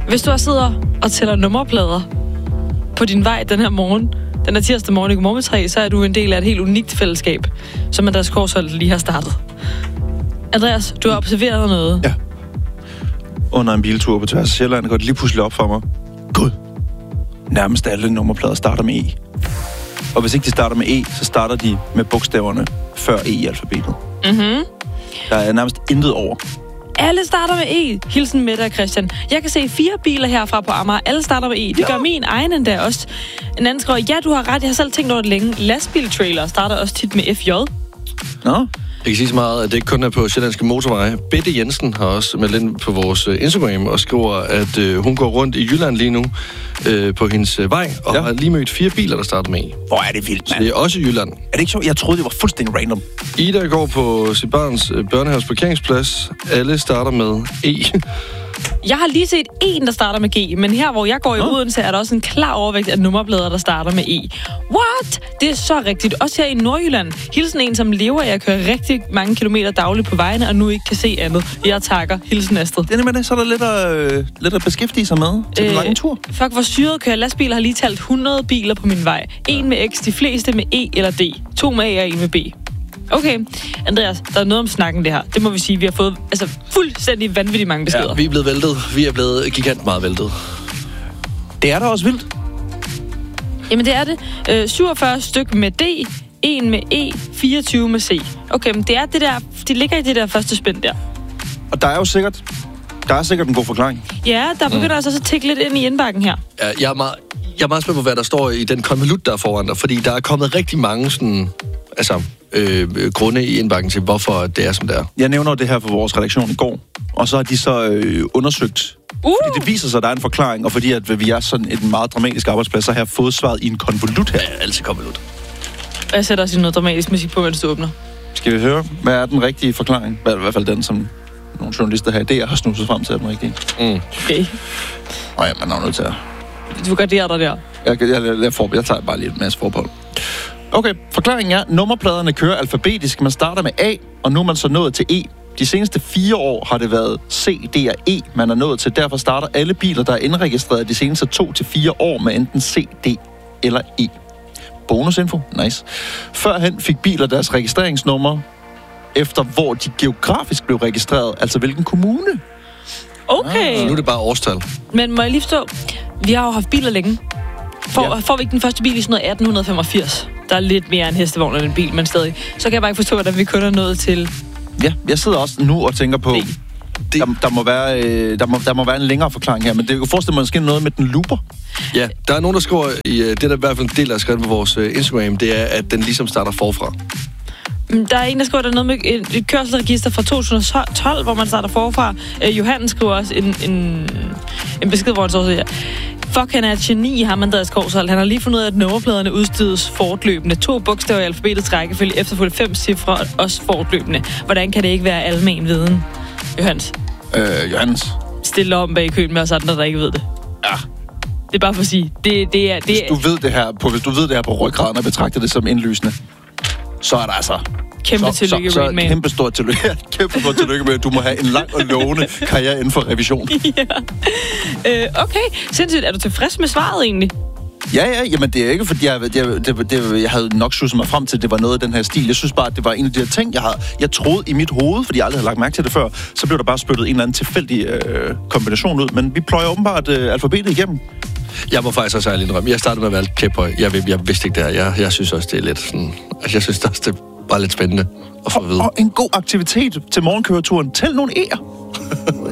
Hvis du sidder og tæller nummerplader på din vej den her morgen, den er tirsdag morgen i Godmorgen med 3, så er du en del af et helt unikt fællesskab, som Andreas Korsholt lige har startet. Andreas, du har observeret noget. Ja. Under en biltur på tværs af Sjælland går det lige pludselig op for mig. Gud. Nærmest alle nummerplader starter med E. Og hvis ikke de starter med E, så starter de med bogstaverne før E i alfabetet. Mhm. Der er nærmest intet over. Alle starter med E. Hilsen Mette og Christian. Jeg kan se 4 biler herfra på Amager. Alle starter med E. Det gør min egen endda også. En anden skriver, ja, du har ret. Jeg har selv tænkt over det længe. Lastbiltrailer starter også tit med FJ. Nå? Jeg kan sige så meget, at det ikke kun er på Sjællandske Motorveje. Bette Jensen har også meldt ind på vores Instagram og skriver, at hun går rundt i Jylland lige nu på hendes vej, og har lige mødt 4 biler, der starter med E. Hvor er det vildt, Så mand. det er også i Jylland. Er det ikke sjovt? Jeg troede, det var fuldstændig random. Ida går på sit barns børnehaves parkeringsplads. Alle starter med E. Jeg har lige set en, der starter med G, men her, hvor jeg går i Odense, er der også en klar overvægt af nummerplader, der starter med E. What? Det er så rigtigt. Også her i Nordjylland. Hilsen en, som lever af at køre rigtig mange kilometer dagligt på vejene, og nu ikke kan se andet. Jeg takker. Hilsen Astrid. Det er med det, så er der lidt at beskæftige sig med til den lange tur. Fuck, hvor syret kører lastbiler. Har lige talt 100 biler på min vej. En med X, de fleste med E eller D. 2 med A og 1 med B. Okay, Andreas, der er noget om snakken det her. Det må vi sige, vi har fået fuldstændig vanvittigt mange beskeder. Ja, vi er blevet væltet. Vi er blevet gigant meget væltet. Det er da også vildt. Jamen det er det. 47 styk med D, 1 med E, 24 med C. Okay, men det er det der, det ligger i det der første spænd der. Og der er sikkert en god forklaring. Ja, der begynder altså også at tikke lidt ind i indbakken her. Ja, jeg er meget spændt på, hvad der står i den konvolut, der er foran dig, fordi der er kommet rigtig mange sådan, grunde i indbakken til, hvorfor det er, som det er. Jeg nævner det her for vores redaktion i går, og så har de så undersøgt. Fordi det viser sig, at der er en forklaring, og fordi at vi er sådan et meget dramatisk arbejdsplads, så har jeg fået svaret i en konvolut her. Ja, altid konvolut. Jeg sætter også noget dramatisk musik på, mens du åbner. Skal vi høre, hvad er den rigtige forklaring? I hvert fald den, som nogle journalister her i DR har snuset frem til, at den rigtige. Okay. Nej, man er nødt til at... Du garderer dig der. Jeg tager bare lige en masse forbehold. Okay, forklaringen er, nummerpladerne kører alfabetisk. Man starter med A, og nu er man så nået til E. De seneste 4 år har det været C, D og E, man er nået til. Derfor starter alle biler, der er indregistreret de seneste 2 til 4 år med enten C, D eller E. Bonusinfo, nice. Førhen fik biler deres registreringsnummer efter, hvor de geografisk blev registreret, altså hvilken kommune. Okay. Så nu er det bare årstal. Men må jeg lige forstå, vi har jo haft biler længe. Får vi ikke den første bil i sådan noget 1885? Der er lidt mere en hestevogn end en bil, men stadig. Så kan jeg bare ikke forstå, hvordan vi kun er nået til... Ja, jeg sidder også nu og tænker på, der må være en længere forklaring her, men det kan forestille mig måske noget med den looper. Ja, der er nogen, der skriver, det der i hvert fald en del, der er skrevet på vores Instagram, det er, at den ligesom starter forfra. Der er en, der skriver, der er noget med et kørselsregister fra 2012, hvor man starter forfra. Johannes skriver også en besked, hvor han så siger, fuck, han er et geni, ham Andreas Korsholt. Han har lige fundet ud af, at nummerpladerne udstedes fortløbende. 2 bogstaver i alfabetets rækkefølge, efterfulgt 5 cifre, også fortløbende. Hvordan kan det ikke være almen viden? Johannes. Stille om bag køen med os andre, der ikke ved det. Ja. Det er bare for at sige, det er... Hvis du ved det her på ryggraden og betragter det som indlysende, så er der altså... Kæmpe tillykke, Rain Man. Kæmpe stort tillykke med, at du må have en lang og lovende karriere inden for revision. Ja. Okay, sindssygt. Er du tilfreds med svaret egentlig? Ja, jamen det er ikke, fordi jeg havde nok susset mig frem til, at det var noget af den her stil. Jeg synes bare, at det var en af de her ting, jeg troede i mit hoved, fordi jeg aldrig havde lagt mærke til det før, så blev der bare spyttet en eller anden tilfældig kombination ud. Men vi pløjer åbenbart alfabetet igennem. Jeg må faktisk også ærligt indrømme. Jeg startede med at være kæphøj. Jeg vidste ikke det her. Jeg synes også, det er lidt sådan... Altså, jeg synes også, det er bare lidt spændende at få at vide. Og en god aktivitet til morgenkøreturen. Tæl nogle E'er.